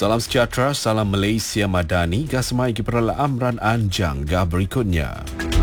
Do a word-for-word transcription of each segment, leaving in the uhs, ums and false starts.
Salam sejahtera, salam Malaysia Madani, gasmai kiprala Amran Anjang ga berikutnya.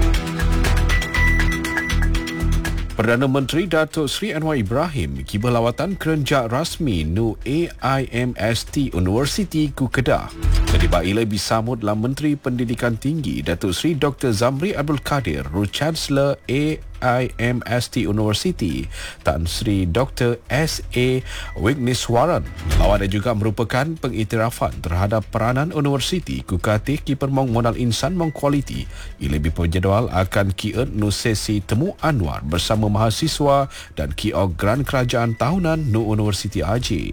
Perdana Menteri Datuk Seri Anwar Ibrahim kibar lawatan kerja rasmi nu A I M S T Universiti ku Kedah. Terlibat ila disambut dalam Menteri Pendidikan Tinggi Datuk Seri Doktor Zamri Abdul Kadir, Ru Chancellor A I M S T University Tan Sri Doktor S A Wigneswaran. Lawatan juga merupakan pengiktirafan terhadap peranan universiti kukatih ki permong modal insan mong kualiti. Ia lebih berjadual akan kiat nu sesi temu Anwar bersama mahasiswa dan kiok Gran Kerajaan Tahunan nu Universiti A J.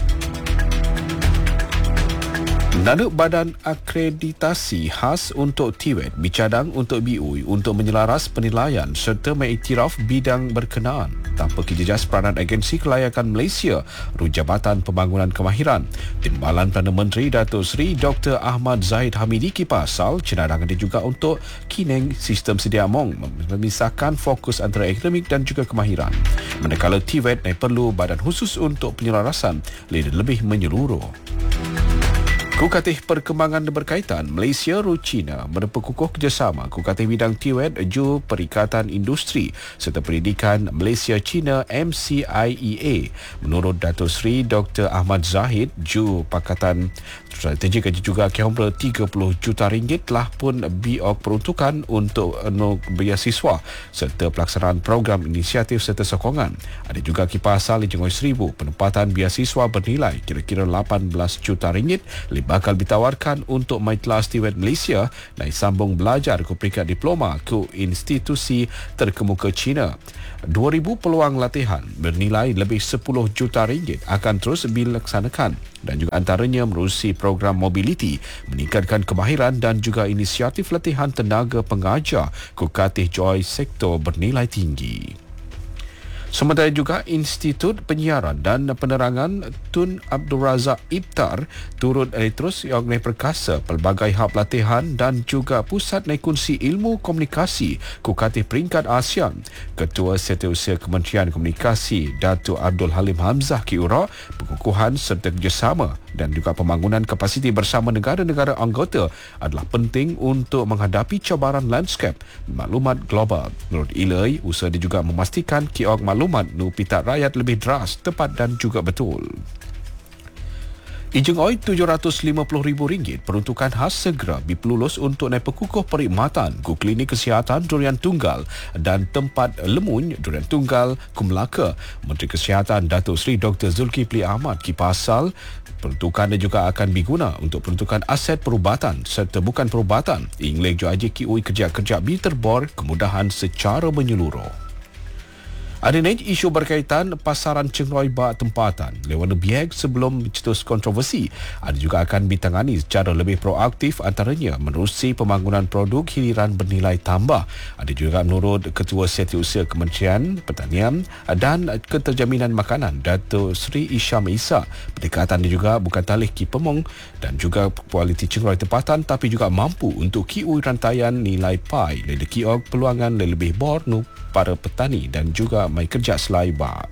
Nanuk Badan Akreditasi Khas untuk T W E D bicadang untuk B U I untuk menyelaras penilaian serta mengiktiraf bidang berkenaan tanpa kijejas peranan Agensi Kelayakan Malaysia ru Jabatan Pembangunan Kemahiran. Timbalan Perdana Menteri Datuk Seri Doktor Ahmad Zahid Hamidi kipasal cenderungan dia juga untuk kineng sistem sedia mong memisahkan fokus antara akademik dan juga kemahiran. Manakala T W E D perlu badan khusus untuk penyelarasan lebih menyeluruh. Kukatih perkembangan berkaitan Malaysia ru China berpekukuh kerjasama kukatih bidang T W E D ju Perikatan Industri serta Pendidikan Malaysia China M C I E A. Menurut Datuk Seri Doktor Ahmad Zahid, ju Pakatan Strategi gaji juga kira tiga puluh juta ringgit telah pun biok peruntukan untuk no beasiswa serta pelaksanaan program inisiatif serta sokongan. Ada juga kipasal di jengoi seribu penempatan beasiswa bernilai kira-kira lapan belas juta ringgit bakal ditawarkan untuk my kelas T W E D Malaysia naik sambung belajar ke peringkat diploma ke institusi terkemuka China. dua ribu peluang latihan bernilai lebih sepuluh juta ringgit akan terus dilaksanakan dan juga antaranya menerusi program mobiliti, meningkatkan kemahiran dan juga inisiatif latihan tenaga pengajar kukatih joy sektor bernilai tinggi. Sementara juga Institut Penyiaran dan Penerangan Tun Abdul Razak Ibtar turut terus yang perkasa pelbagai hab latihan dan juga pusat nekunsi ilmu komunikasi kukatih peringkat ASEAN. Ketua Setiausaha Kementerian Komunikasi Datuk Abdul Halim Hamzah kiura pengukuhan serta kerjasama dan juga pembangunan kapasiti bersama negara-negara anggota adalah penting untuk menghadapi cabaran lanskap maklumat global. Menurut Ilai, usaha dia juga memastikan kiok maklumat nu pitak rakyat lebih deras, tepat dan juga betul. Ijengoi tujuh ratus lima puluh ribu ringgit peruntukan khas segera dipelulus untuk naik pekukuh perkhidmatan ku klinik kesihatan Durian Tunggal dan tempat lemuny Durian Tunggal ku Melaka. Menteri Kesihatan Datuk Seri Doktor Zulkifli Ahmad kipasal peruntukan juga akan diguna untuk peruntukan aset perubatan serta bukan perubatan. Ingleg jo aji ki ui kerja-kerja bi terbor kemudahan secara menyeluruh. Ada naik isu berkaitan pasaran Chengroi bak tempatan lewat bieg sebelum cetus kontroversi. Ada juga akan ditangani secara lebih proaktif antaranya menerusi pembangunan produk hiliran bernilai tambah. Ada juga menurut Ketua Setiausaha Kementerian Pertanian dan Keterjaminan Makanan Datuk Seri Isham Isa. Pendekatan ini juga bukan talih ki pemong dan juga kualiti Chengroi tempatan tapi juga mampu untuk kiui rantaian nilai pai lebih kiok peluangan lebih bor nu para petani dan juga mai kerja selaiba.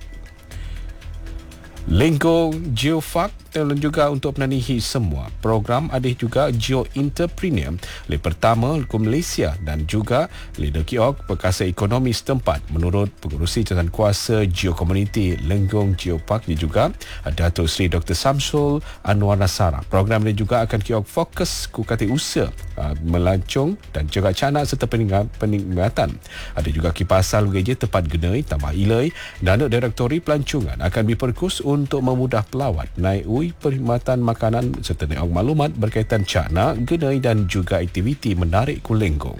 Lenggong Geofark dan juga untuk menanihi semua program ada juga Geo Entrepreneur le pertama ke Malaysia dan juga leader kiok perkasa ekonomi setempat. Menurut pengurusi jawatan kuasa Geo Community Lenggong Geopark ini juga Datuk Seri Doktor Samsul Anwar Nasara. Program ini juga akan kiok fokus ku kata usaha uh, melancong dan juga canak serta peningkatan. Ada juga kipasal geja tepat genai tambah ilai dan direktori pelancongan akan diperkus untuk memudah pelawat naik ui perkhidmatan makanan serta naik maklumat berkaitan canak, genai dan juga aktiviti menarik ku Lenggong.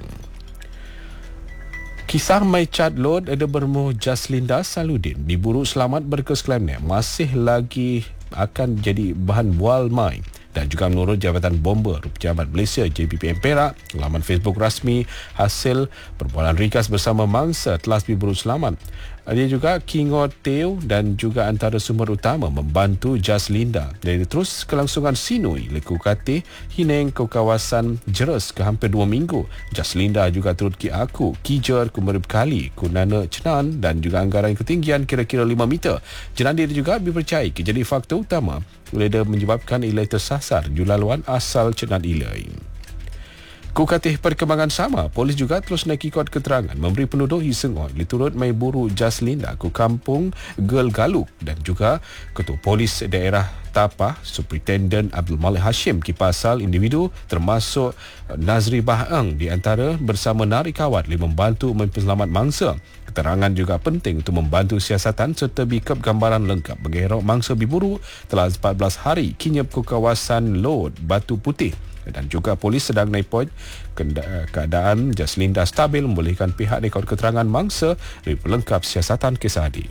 Kisah Mai Chat Load ada bermu Jaslinda Saludin diburu selamat berkesklaimnya masih lagi akan jadi bahan bual mai. Dan juga menurut Jabatan Bomber Pejabat Malaysia J B P M Perak, laman Facebook rasmi hasil perbualan ringkas bersama mangsa telah diburu selamat. Dia juga Kingo Teo dan juga antara sumber utama membantu Jaslinda. Dari terus kelangsungan Sinui leku katih hineng ke kawasan Jeres ke hampir dua minggu. Jaslinda juga turut ki aku kijer ku merib kali ku nana cenan dan juga anggaran ketinggian kira-kira lima meter. Jenan dia juga dipercayai ke jadi faktor utama boleh menyebabkan ilai tersasar julaluan asal cenan ilai. Kukatih perkembangan sama, polis juga terus naik ikut keterangan memberi penuduh Hisengon diturut mai buru Jaslinda ku kampung Gel Galuk dan juga Ketua Polis Daerah Tapah Superintendent Abdul Malik Hashim ki pasal individu termasuk Nazri Bahang di antara bersama narikawat li membantu mempenselamat mangsa. Keterangan juga penting untuk membantu siasatan serta bikap gambaran lengkap mengerok mangsa diburu telah empat belas hari kinyap ke kawasan Lod Batu Putih. Dan juga polis sedang naik point keadaan Jaslinda stabil membolehkan pihak rekod keterangan mangsa dari pelengkap siasatan kisah adi.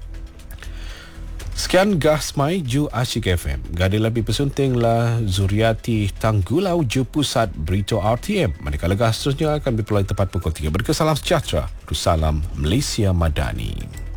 Sekian Gasmai Ju Asyik F M. Gada lebih pesuntinglah Zuriati Tanggulau Ju Pusat Berita R T M. Manakala gas seterusnya akan berpulai tepat pukul tiga. Berkesalam sejahtera. Salam Malaysia Madani.